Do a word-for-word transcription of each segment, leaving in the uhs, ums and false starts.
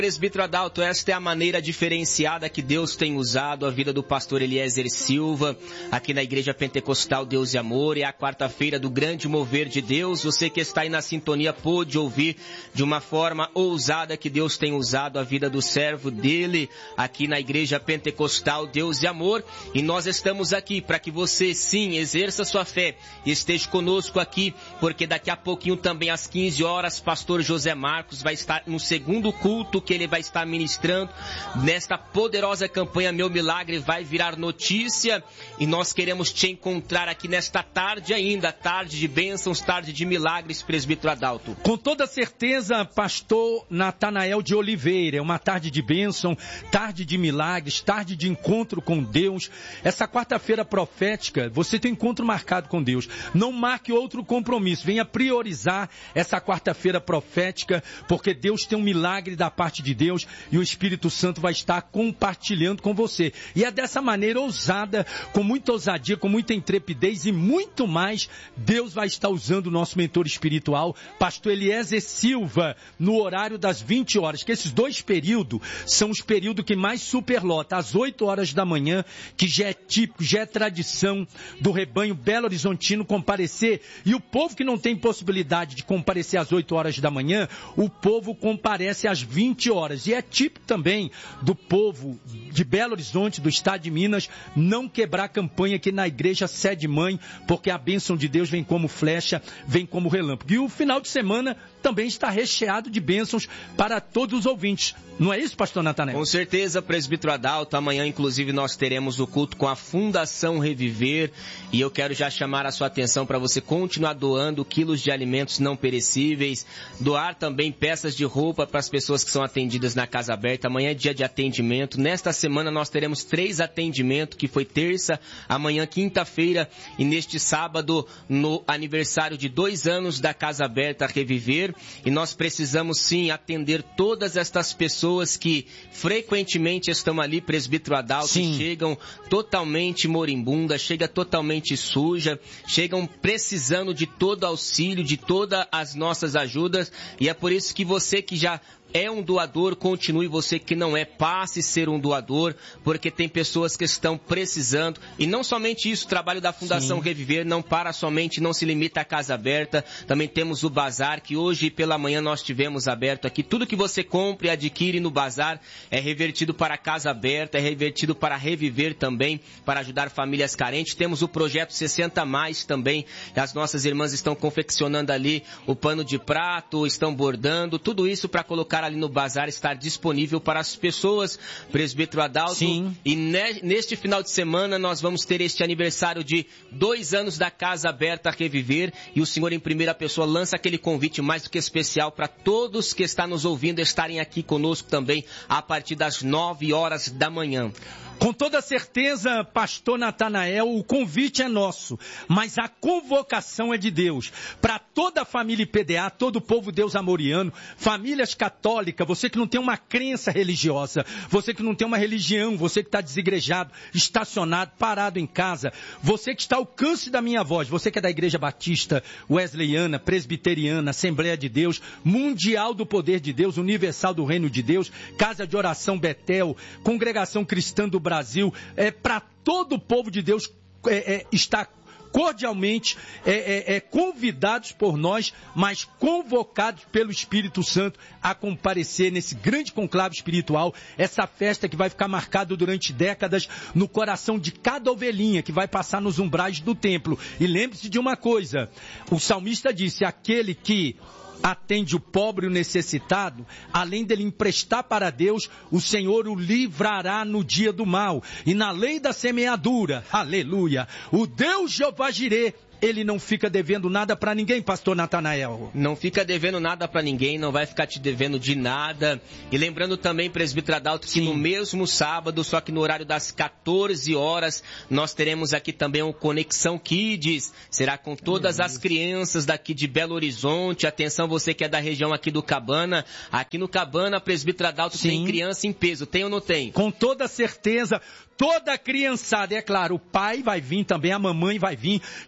Presbítero Adalto, esta é a maneira diferenciada que Deus tem usado a vida do pastor Eliezer Silva, aqui na Igreja Pentecostal Deus e Amor. É a quarta-feira do grande mover de Deus. Você que está aí na sintonia pôde ouvir de uma forma ousada que Deus tem usado a vida do servo dele, aqui na Igreja Pentecostal Deus e Amor. E nós estamos aqui para que você, sim, exerça sua fé e esteja conosco aqui, porque daqui a pouquinho também às quinze horas, pastor José Marcos vai estar no segundo culto que ele vai estar ministrando nesta poderosa campanha Meu Milagre Vai Virar Notícia, e nós queremos te encontrar aqui nesta tarde ainda, tarde de bênçãos, tarde de milagres, presbítero Adalto. Com toda certeza, pastor Natanael de Oliveira, é uma tarde de bênção, tarde de milagres, tarde de encontro com Deus. Essa quarta-feira profética, você tem um encontro marcado com Deus. Não marque outro compromisso, venha priorizar essa quarta-feira profética, porque Deus tem um milagre da parte de Deus e o Espírito Santo vai estar compartilhando com você. E é dessa maneira ousada, com muita ousadia, com muita intrepidez e muito mais, Deus vai estar usando o nosso mentor espiritual, pastor Eliezer Silva, no horário das vinte horas, que esses dois períodos são os períodos que mais superlota, às oito horas da manhã, que já é típico, já é tradição do rebanho Belo Horizontino comparecer, e o povo que não tem possibilidade de comparecer às oito horas da manhã, o povo comparece às vinte horas, e é típico também do povo de Belo Horizonte, do estado de Minas, não quebrar a campanha aqui na igreja sede mãe, porque a bênção de Deus vem como flecha, vem como relâmpago. E o final de semana também está recheado de bênçãos para todos os ouvintes. Não é isso, pastor Natanael? Com certeza, presbítero Adalto. Amanhã, inclusive, nós teremos o culto com a Fundação Reviver, e eu quero já chamar a sua atenção para você continuar doando quilos de alimentos não perecíveis, doar também peças de roupa para as pessoas que são atendidas na Casa Aberta. Amanhã é dia de atendimento. Nesta semana nós teremos três atendimentos, que foi terça, amanhã quinta-feira e neste sábado, no aniversário de dois anos da Casa Aberta Reviver. E nós precisamos sim atender todas estas pessoas que frequentemente estão ali, presbítero Adalto, e chegam totalmente moribundas, chega totalmente suja, chegam precisando de todo auxílio, de todas as nossas ajudas, e é por isso que você que já é um doador, continue. Você que não é, passe a ser um doador, porque tem pessoas que estão precisando. E não somente isso, o trabalho da Fundação Sim. Reviver não para somente, não se limita à Casa Aberta. Também temos o Bazar, que hoje pela manhã nós tivemos aberto aqui. Tudo que você compra e adquire no Bazar é revertido para a Casa Aberta, é revertido para Reviver também, para ajudar famílias carentes. Temos o projeto sessenta mais também. As nossas irmãs estão confeccionando ali o pano de prato, estão bordando, tudo isso para colocar ali no Bazar, estar disponível para as pessoas, presbítero Adalto. Sim. E ne, neste final de semana nós vamos ter este aniversário de dois anos da Casa Aberta Reviver, e o senhor em primeira pessoa lança aquele convite mais do que especial para todos que estão nos ouvindo estarem aqui conosco também a partir das nove horas da manhã. Com toda certeza, pastor Natanael, o convite é nosso, mas a convocação é de Deus. Para toda a família I P D A, todo o povo Deus amoriano, famílias católicas, você que não tem uma crença religiosa, você que não tem uma religião, você que está desigrejado, estacionado, parado em casa, você que está ao alcance da minha voz, você que é da Igreja Batista, Wesleyana, Presbiteriana, Assembleia de Deus, Mundial do Poder de Deus, Universal do Reino de Deus, Casa de Oração Betel, Congregação Cristã do Brasil, é para todo o povo de Deus é, é, está cordialmente é, é, é, convidados por nós, mas convocados pelo Espírito Santo a comparecer nesse grande conclave espiritual, essa festa que vai ficar marcada durante décadas no coração de cada ovelhinha que vai passar nos umbrais do templo. E lembre-se de uma coisa, o salmista disse, aquele que atende o pobre e o necessitado, além dele emprestar para Deus, o Senhor o livrará no dia do mal. E na lei da semeadura, aleluia, o Deus Jeová Jirê, ele não fica devendo nada para ninguém, pastor Natanael. Não fica devendo nada para ninguém, não vai ficar te devendo de nada. E lembrando também, presbítero Adalto, que Sim. no mesmo sábado, só que no horário das quatorze horas, nós teremos aqui também o Conexão Kids. Será com todas as crianças daqui de Belo Horizonte. Atenção, você que é da região aqui do Cabana. Aqui no Cabana, presbítero Adalto, Sim. tem criança em peso. Tem ou não tem? Com toda certeza. Toda a criançada, é claro, o pai vai vir também, a mamãe vai vir, está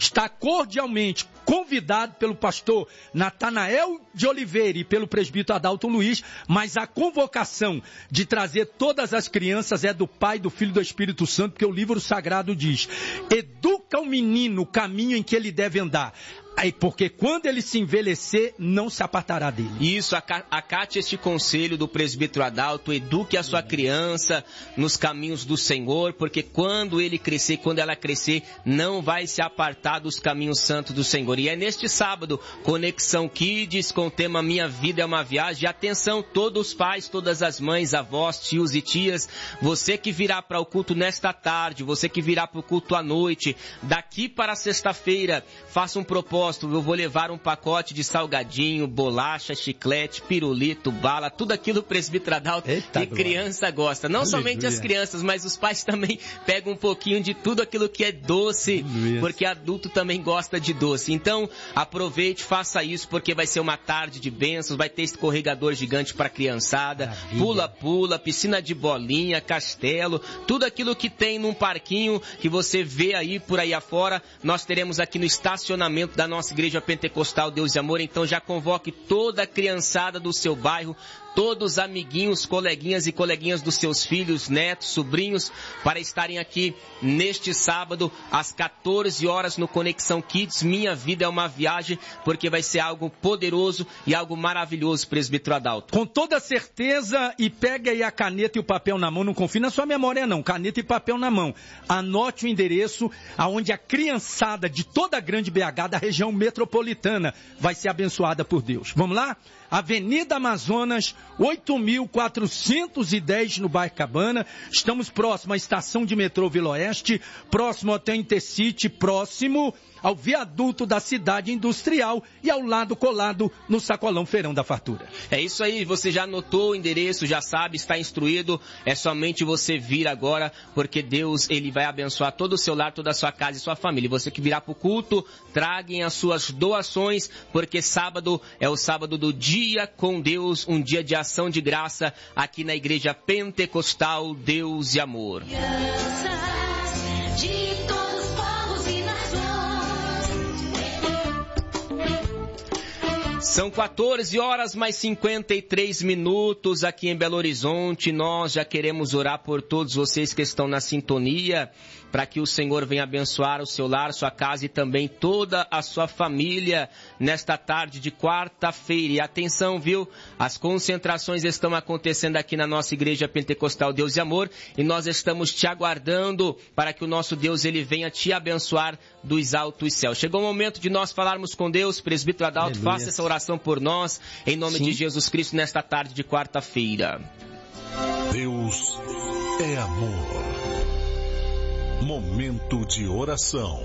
cordialmente convidado pelo pastor Natanael de Oliveira e pelo presbítero Adalto Luiz, mas a convocação de trazer todas as crianças é do Pai, do Filho e do Espírito Santo, porque o livro sagrado diz: educa o menino o caminho em que ele deve andar. Aí, porque quando ele se envelhecer, não se apartará dele. Isso, acate este conselho do presbítero Adalto, eduque a sua criança nos caminhos do Senhor, porque quando ele crescer, quando ela crescer, não vai se apartar dos caminhos santos do Senhor. E é neste sábado, Conexão Kids, com o tema Minha Vida é uma Viagem. Atenção, todos os pais, todas as mães, avós, tios e tias, você que virá para o culto nesta tarde, você que virá para o culto à noite, daqui para sexta-feira, faça um propósito. Eu vou levar um pacote de salgadinho, bolacha, chiclete, pirulito, bala, tudo aquilo o presbítero Adalto que criança gosta. Não Aleluia. Somente as crianças, mas os pais também pegam um pouquinho de tudo aquilo que é doce, Aleluia. Porque adulto também gosta de doce. Então, aproveite, faça isso, porque vai ser uma tarde de bênçãos, vai ter escorregador gigante para a criançada, pula-pula, piscina de bolinha, castelo, tudo aquilo que tem num parquinho que você vê aí por aí afora, nós teremos aqui no estacionamento da nossa Igreja Pentecostal Deus e Amor. Então já convoque toda a criançada do seu bairro, todos os amiguinhos, coleguinhas e coleguinhas dos seus filhos, netos, sobrinhos, para estarem aqui neste sábado, às quatorze horas, no Conexão Kids. Minha Vida é uma Viagem, porque vai ser algo poderoso e algo maravilhoso, presbítero Adalto. Com toda certeza, e pega aí a caneta e o papel na mão, não confie na sua memória não, caneta e papel na mão. Anote o endereço aonde a criançada de toda a grande B H, da região metropolitana, vai ser abençoada por Deus. Vamos lá? Avenida Amazonas, oito mil quatrocentos e dez, no bairro Cabana. Estamos próximo à estação de metrô Vila Oeste, próximo ao Hotel Intercity, próximo ao viaduto da cidade industrial e ao lado colado no Sacolão Feirão da Fartura. É isso aí, você já anotou o endereço, já sabe, está instruído, é somente você vir agora, porque Deus, Ele vai abençoar todo o seu lar, toda a sua casa e sua família. Você que virá para o culto, traguem as suas doações, porque sábado é o sábado do Dia com Deus, um dia de ação de graça aqui na Igreja Pentecostal Deus e Amor. São quatorze horas mais cinquenta e três minutos aqui em Belo Horizonte. Nós já queremos orar por todos vocês que estão na sintonia, para que o Senhor venha abençoar o seu lar, sua casa e também toda a sua família nesta tarde de quarta-feira. E atenção, viu? As concentrações estão acontecendo aqui na nossa Igreja Pentecostal Deus e Amor, e nós estamos te aguardando para que o nosso Deus, Ele venha te abençoar dos altos céus. Chegou o momento de nós falarmos com Deus. Presbítero Adalto, Aleluia. Faça essa oração por nós, em nome Sim. de Jesus Cristo, nesta tarde de quarta-feira. Deus é amor. Momento de oração.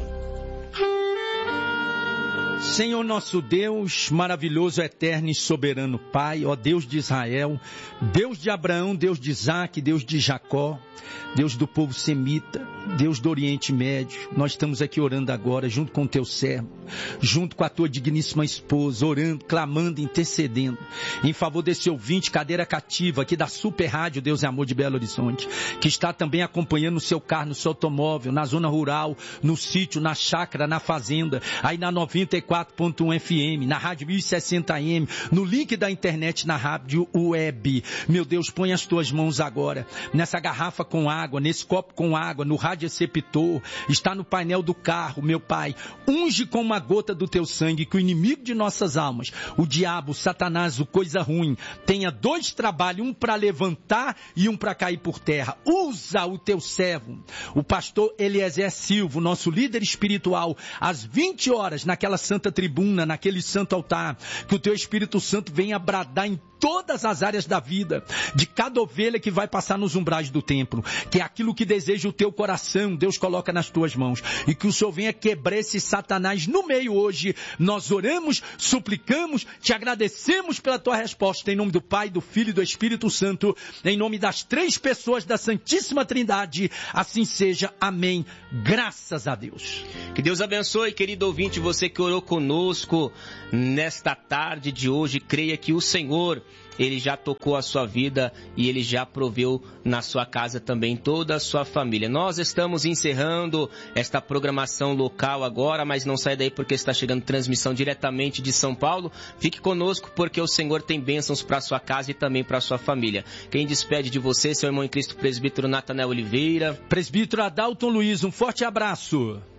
Senhor nosso Deus, maravilhoso, eterno e soberano Pai, ó Deus de Israel, Deus de Abraão, Deus de Isaac, Deus de Jacó, Deus do povo semita, Deus do Oriente Médio, nós estamos aqui orando agora, junto com o teu servo, junto com a tua digníssima esposa, orando, clamando, intercedendo, em favor desse ouvinte, cadeira cativa, aqui da Super Rádio Deus e Amor de Belo Horizonte, que está também acompanhando o seu carro, no seu automóvel, na zona rural, no sítio, na chácara, na fazenda, aí na noventa e quatro ponto um F M, na rádio mil e sessenta A M, no link da internet, na rádio web. Meu Deus, põe as tuas mãos agora, nessa garrafa com água, nesse copo com água, no rádio receptor, está no painel do carro, meu Pai, unge com uma gota do teu sangue, que o inimigo de nossas almas, o diabo, o Satanás, o coisa ruim, tenha dois trabalhos, um para levantar e um para cair por terra. Usa o teu servo, o pastor Eliezer Silva, nosso líder espiritual, às vinte horas, naquela santa tribuna, naquele santo altar, que o teu Espírito Santo venha bradar em todas as áreas da vida, de cada ovelha que vai passar nos umbrais do templo, que é aquilo que deseja o teu coração, Deus coloca nas tuas mãos, e que o Senhor venha quebrar esse Satanás no meio hoje. Nós oramos, suplicamos, te agradecemos pela tua resposta, em nome do Pai, do Filho e do Espírito Santo, em nome das três pessoas da Santíssima Trindade, assim seja, amém, graças a Deus. Que Deus abençoe, querido ouvinte, você que orou conosco nesta tarde de hoje. Creia que o Senhor Ele já tocou a sua vida e Ele já proveu na sua casa também toda a sua família. Nós estamos encerrando esta programação local agora, mas não sai daí porque está chegando transmissão diretamente de São Paulo. Fique conosco porque o Senhor tem bênçãos para a sua casa e também para a sua família. Quem despede de você, seu irmão em Cristo, presbítero Natanael Oliveira. Presbítero Adalton Luiz, um forte abraço.